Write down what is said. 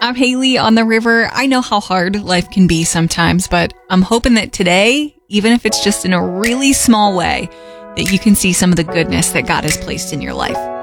I'm Haley on the river. I know how hard life can be sometimes, but I'm hoping that today, even if it's just in a really small way, that you can see some of the goodness that God has placed in your life.